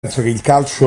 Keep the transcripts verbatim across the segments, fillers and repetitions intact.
Penso che il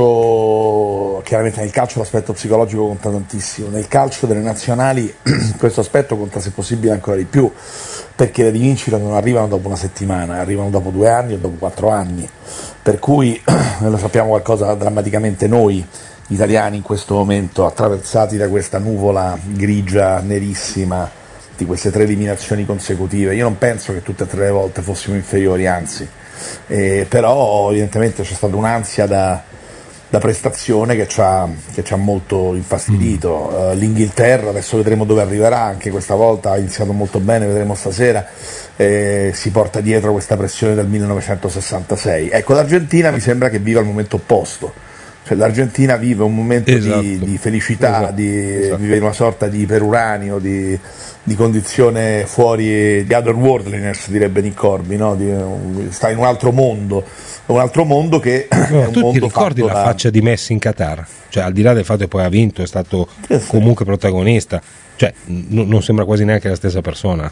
calcio, chiaramente nel calcio l'aspetto psicologico conta tantissimo, nel calcio delle nazionali questo aspetto conta se possibile ancora di più, perché le rivincite non arrivano dopo una settimana, arrivano dopo due anni o dopo quattro anni, per cui lo sappiamo qualcosa drammaticamente noi italiani in questo momento, attraversati da questa nuvola grigia, nerissima, di queste tre eliminazioni consecutive. Io non penso che tutte e tre le volte fossimo inferiori, anzi. Eh, però evidentemente c'è stata un'ansia da, da prestazione che ci ha, che ci ha molto infastidito. Uh, L'Inghilterra, adesso vedremo dove arriverà, anche questa volta ha iniziato molto bene, vedremo stasera, eh, si porta dietro questa pressione del millenovecentosessantasei. Ecco, l'Argentina mi sembra che viva il momento opposto, cioè l'Argentina vive un momento esatto. di, di felicità, esatto. Di, esatto. vive in una sorta di peruranio, di di condizione fuori di otherworldliness, direbbe Nick Corby, no? Di, sta in un altro mondo, un altro mondo che no, è un tu mondo ti ricordi la da... faccia di Messi in Qatar? Cioè, al di là del fatto che poi ha vinto, è stato sì, sì. comunque protagonista, cioè n- non sembra quasi neanche la stessa persona.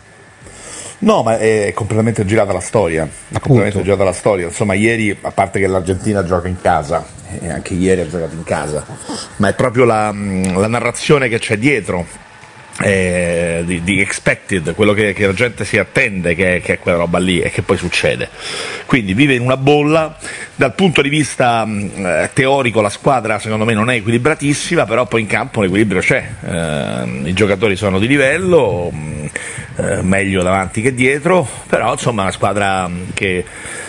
No, ma è completamente girata la storia, è completamente girata la storia. Insomma, ieri, a parte che l'Argentina gioca in casa, e anche ieri ha giocato in casa, ma è proprio la, la narrazione che c'è dietro. Eh, di, di expected, quello che, che la gente si attende che, che è quella roba lì e che poi succede. Quindi vive in una bolla. Dal punto di vista eh, teorico la squadra secondo me non è equilibratissima, però poi in campo l'equilibrio c'è, eh, i giocatori sono di livello, eh, meglio davanti che dietro, però insomma è una squadra che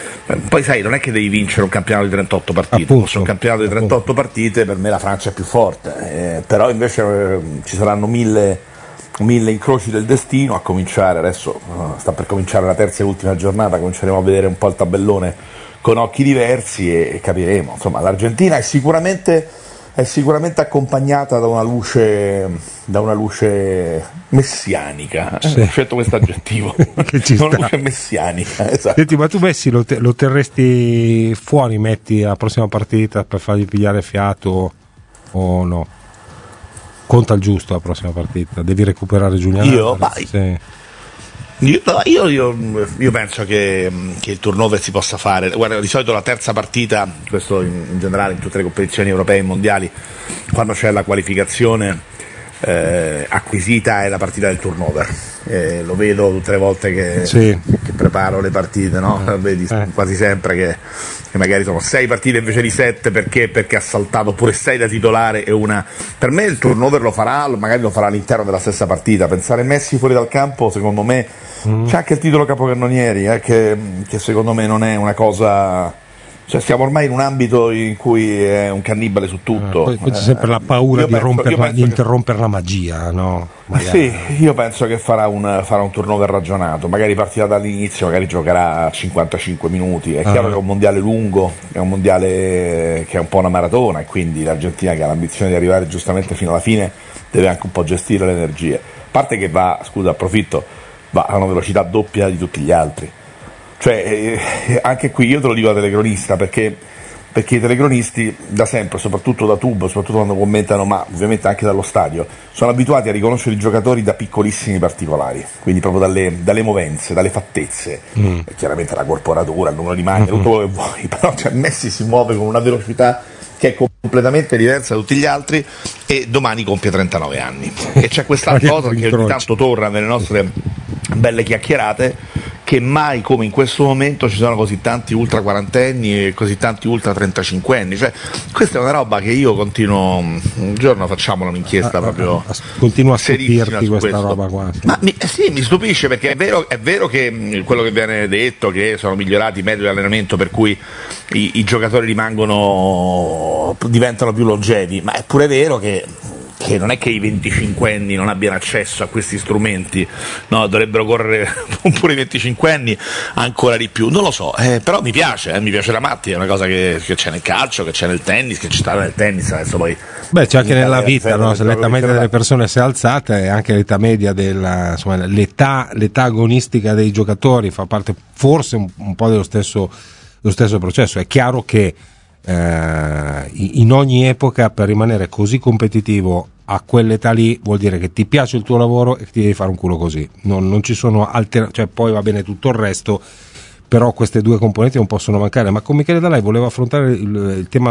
poi sai, non è che devi vincere un campionato di trentotto partite, su un campionato di trentotto appunto. partite per me la Francia è più forte, eh, però invece eh, ci saranno mille mille incroci del destino, a cominciare adesso uh, sta per cominciare la terza e ultima giornata, cominceremo a vedere un po' il tabellone con occhi diversi e, e capiremo. Insomma, l'Argentina è sicuramente è sicuramente accompagnata da una luce da una luce messianica, sì. Ho scelto questo aggettivo una luce messianica, esatto. Senti, ma tu Messi lo, te, lo terresti fuori, metti la prossima partita per fargli pigliare fiato o no? Conta il giusto la prossima partita, devi recuperare Giuliano. Io, sì. io, io, io, io penso che, che il turnover si possa fare. Guarda, di solito la terza partita, questo in, in generale in tutte le competizioni europee e mondiali, quando c'è la qualificazione eh, acquisita, è la partita del turnover. Eh, lo vedo tutte le volte che, sì. che preparo le partite, no? Eh. Vedi eh. quasi sempre che, che magari sono sei partite invece di sette, perché? Perché ha saltato pure sei da titolare e una. Per me il turnover lo farà, magari lo farà all'interno della stessa partita. Pensare Messi fuori dal campo, secondo me mm. c'è anche il titolo capocannonieri, eh, che, che secondo me non è una cosa. Cioè siamo ormai in un ambito in cui è un cannibale su tutto. Ah, poi c'è sempre la paura di, penso, romper, di interrompere che... la magia, no? Sì, io penso che farà un, farà un turnover ragionato, magari partirà dall'inizio, magari giocherà cinquantacinque minuti. È ah. chiaro che è un mondiale lungo, è un mondiale che è un po' una maratona, e quindi l'Argentina, che ha l'ambizione di arrivare giustamente fino alla fine, deve anche un po' gestire le energie. A parte che va, scusa, approfitto, va a una velocità doppia di tutti gli altri. Cioè, eh, anche qui io te lo dico da telecronista, perché, perché i telecronisti da sempre, soprattutto da tubo, soprattutto quando commentano, ma ovviamente anche dallo stadio, sono abituati a riconoscere i giocatori da piccolissimi particolari, quindi proprio dalle, dalle movenze, dalle fattezze, mm. e chiaramente la corporatura, il numero di maglie, mm-hmm. tutto quello che vuoi, però cioè, Messi si muove con una velocità che è completamente diversa da tutti gli altri, e domani compie trentanove anni e c'è questa cosa che ogni tanto torna nelle nostre belle chiacchierate, che mai come in questo momento ci sono così tanti ultra quarantenni e così tanti ultra trentacinquenni. Cioè, questa è una roba che io continuo, un giorno facciamo un'inchiesta ah, proprio ah, continuo a stupirti questa questo. roba qua. Ma mi, eh sì, mi stupisce, perché è vero, è vero che mh, quello che viene detto, che sono migliorati i metodi di allenamento per cui i, i giocatori rimangono, diventano più longevi, ma è pure vero che che non è che i venticinquenni non abbiano accesso a questi strumenti, no, dovrebbero correre pure i venticinquenni ancora di più, non lo so, eh, però mi piace, eh, mi piace da matti, è una cosa che, che c'è nel calcio, che c'è nel tennis, che ci sta nel tennis, adesso poi. Beh, c'è anche nella vita, no? Se l'età media delle persone si è alzata, e anche l'età media della, insomma, l'età, l'età agonistica dei giocatori fa parte forse un, un po' dello stesso, dello stesso processo. È chiaro che eh, in ogni epoca, per rimanere così competitivo a quell'età lì, vuol dire che ti piace il tuo lavoro e che ti devi fare un culo così, non, non ci sono alter- cioè poi va bene tutto il resto, però queste due componenti non possono mancare. Ma con Michele Dalai volevo affrontare il, il tema